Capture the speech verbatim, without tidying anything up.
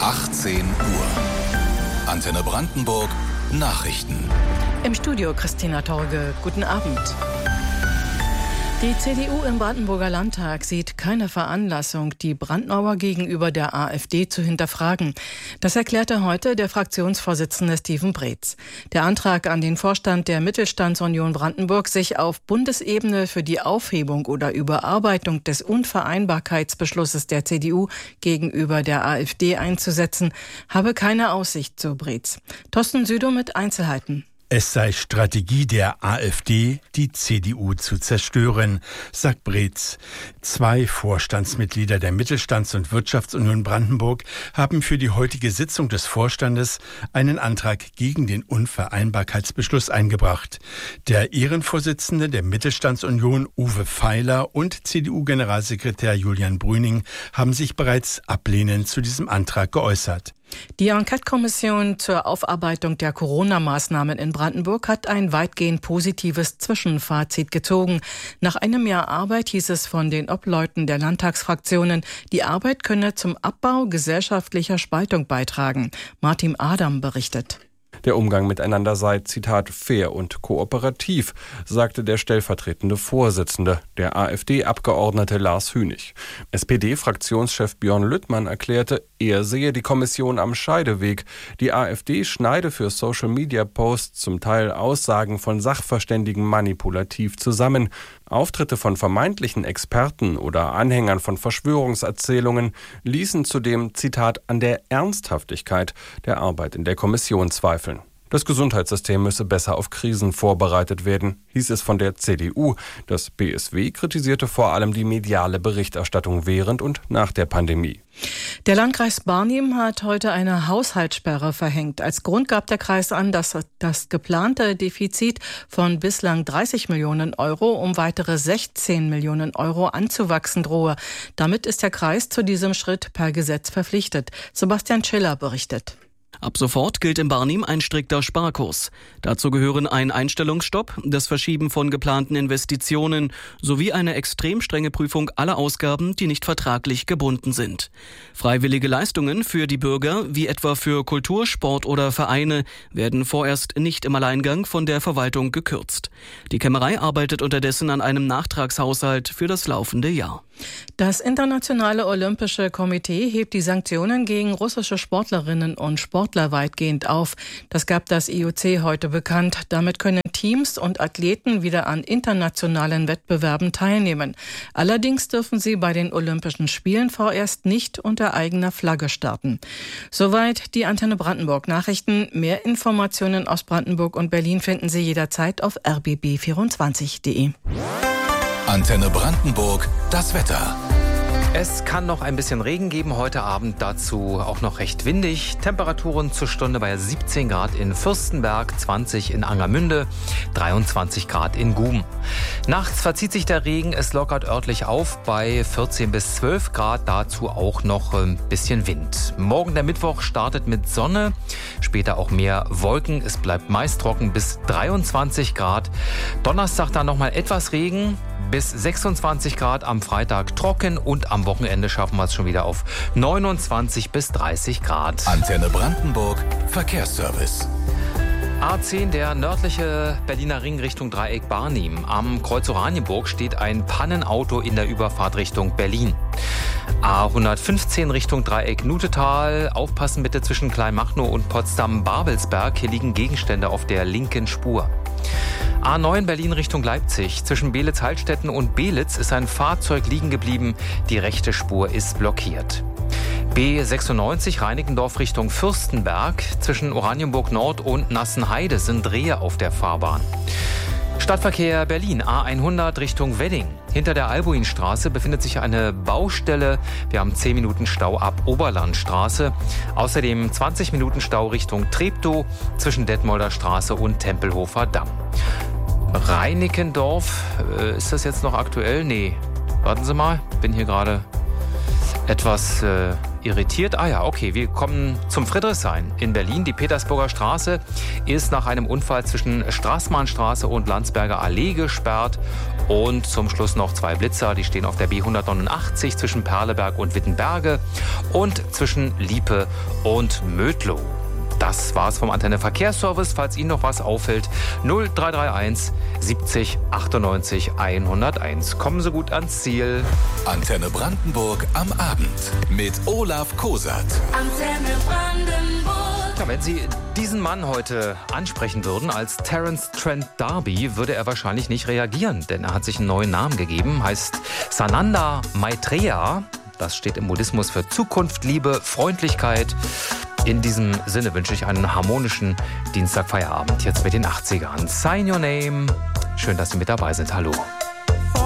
achtzehn Uhr. Antenne Brandenburg Nachrichten. Im Studio Christina Torge. Guten Abend. Die C D U im Brandenburger Landtag sieht keine Veranlassung, die Brandmauer gegenüber der AfD zu hinterfragen. Das erklärte heute der Fraktionsvorsitzende Steven Breetz. Der Antrag an den Vorstand der Mittelstandsunion Brandenburg, sich auf Bundesebene für die Aufhebung oder Überarbeitung des Unvereinbarkeitsbeschlusses der C D U gegenüber der AfD einzusetzen, habe keine Aussicht, so Breetz. Thorsten Südow mit Einzelheiten. Es sei Strategie der AfD, die C D U zu zerstören, sagt Breetz. Zwei Vorstandsmitglieder der Mittelstands- und Wirtschaftsunion Brandenburg haben für die heutige Sitzung des Vorstandes einen Antrag gegen den Unvereinbarkeitsbeschluss eingebracht. Der Ehrenvorsitzende der Mittelstandsunion, Uwe Feiler, und C D U-Generalsekretär Julian Brüning haben sich bereits ablehnend zu diesem Antrag geäußert. Die Enquete-Kommission zur Aufarbeitung der Corona-Maßnahmen in Brandenburg hat ein weitgehend positives Zwischenfazit gezogen. Nach einem Jahr Arbeit hieß es von den Obleuten der Landtagsfraktionen, die Arbeit könne zum Abbau gesellschaftlicher Spaltung beitragen. Martin Adam berichtet. Der Umgang miteinander sei, Zitat, fair und kooperativ, sagte der stellvertretende Vorsitzende, der AfD-Abgeordnete Lars Hünig. S P D-Fraktionschef Björn Lüttmann erklärte, er sehe die Kommission am Scheideweg. Die AfD schneide für Social-Media-Posts zum Teil Aussagen von Sachverständigen manipulativ zusammen. Auftritte von vermeintlichen Experten oder Anhängern von Verschwörungserzählungen ließen zudem, Zitat, an der Ernsthaftigkeit der Arbeit in der Kommission zweifeln. Das Gesundheitssystem müsse besser auf Krisen vorbereitet werden, hieß es von der C D U. Das B S W kritisierte vor allem die mediale Berichterstattung während und nach der Pandemie. Der Landkreis Barnim hat heute eine Haushaltssperre verhängt. Als Grund gab der Kreis an, dass das geplante Defizit von bislang dreißig Millionen Euro um weitere sechzehn Millionen Euro anzuwachsen drohe. Damit ist der Kreis zu diesem Schritt per Gesetz verpflichtet. Sebastian Schiller berichtet. Ab sofort gilt in Barnim ein strikter Sparkurs. Dazu gehören ein Einstellungsstopp, das Verschieben von geplanten Investitionen sowie eine extrem strenge Prüfung aller Ausgaben, die nicht vertraglich gebunden sind. Freiwillige Leistungen für die Bürger, wie etwa für Kultur, Sport oder Vereine, werden vorerst nicht im Alleingang von der Verwaltung gekürzt. Die Kämmerei arbeitet unterdessen an einem Nachtragshaushalt für das laufende Jahr. Das Internationale Olympische Komitee hebt die Sanktionen gegen russische Sportlerinnen und Sportler weitgehend auf. Das gab das I O C heute bekannt. Damit können Teams und Athleten wieder an internationalen Wettbewerben teilnehmen. Allerdings dürfen sie bei den Olympischen Spielen vorerst nicht unter eigener Flagge starten. Soweit die Antenne Brandenburg Nachrichten. Mehr Informationen aus Brandenburg und Berlin finden Sie jederzeit auf r b b vierundzwanzig punkt de. Antenne Brandenburg, das Wetter. Es kann noch ein bisschen Regen geben heute Abend, dazu auch noch recht windig. Temperaturen zur Stunde bei siebzehn Grad in Fürstenberg, zwanzig in Angermünde, dreiundzwanzig Grad in Guben. Nachts verzieht sich der Regen, es lockert örtlich auf bei vierzehn bis zwölf Grad, dazu auch noch ein bisschen Wind. Morgen der Mittwoch startet mit Sonne, später auch mehr Wolken, es bleibt meist trocken bis dreiundzwanzig Grad. Donnerstag dann nochmal etwas Regen, bis sechsundzwanzig Grad, am Freitag trocken und am Wochenende schaffen wir es schon wieder auf neunundzwanzig bis dreißig Grad. Antenne Brandenburg, Verkehrsservice. A zehn, der nördliche Berliner Ring Richtung Dreieck Barnim. Am Kreuz Oranienburg steht ein Pannenauto in der Überfahrt Richtung Berlin. A hundertfünfzehn Richtung Dreieck Nutetal. Aufpassen bitte zwischen Kleinmachnow und Potsdam-Babelsberg. Hier liegen Gegenstände auf der linken Spur. A neun Berlin Richtung Leipzig. Zwischen Beelitz-Heilstätten und Beelitz ist ein Fahrzeug liegen geblieben. Die rechte Spur ist blockiert. B sechsundneunzig Reinickendorf Richtung Fürstenberg. Zwischen Oranienburg Nord und Nassenheide sind Rehe auf der Fahrbahn. Stadtverkehr Berlin, A hundert Richtung Wedding. Hinter der Albuinstraße befindet sich eine Baustelle. Wir haben zehn Minuten Stau ab Oberlandstraße. Außerdem zwanzig Minuten Stau Richtung Treptow zwischen Detmolder Straße und Tempelhofer Damm. Reinickendorf, äh, ist das jetzt noch aktuell? Nee, warten Sie mal, bin hier gerade... etwas äh, irritiert. Ah ja, okay, wir kommen zum Friedrichshain in Berlin. Die Petersburger Straße ist nach einem Unfall zwischen Straßmannstraße und Landsberger Allee gesperrt. Und zum Schluss noch zwei Blitzer, die stehen auf der B hundertneunundachtzig zwischen Perleberg und Wittenberge und zwischen Liepe und Mödlow. Das war's vom Antenne Verkehrsservice. Falls Ihnen noch was auffällt, null drei drei eins siebzig achtundneunzig hunderteins. Kommen Sie gut ans Ziel. Antenne Brandenburg am Abend mit Olaf Kosat. Antenne Brandenburg. Ja, wenn Sie diesen Mann heute ansprechen würden als Terence Trent D'Arby, würde er wahrscheinlich nicht reagieren, denn er hat sich einen neuen Namen gegeben, heißt Sananda Maitreya. Das steht im Buddhismus für Zukunft, Liebe, Freundlichkeit. In diesem Sinne wünsche ich einen harmonischen Dienstagfeierabend jetzt mit den achtzigern. Sign Your Name. Schön, dass Sie mit dabei sind. Hallo.